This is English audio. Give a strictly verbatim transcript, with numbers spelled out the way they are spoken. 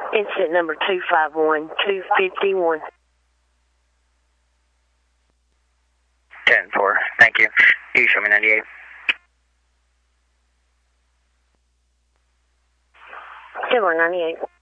Incident number two five one two five one. ten four, thank you. You show me ninety-eight. ten one ninety-eight.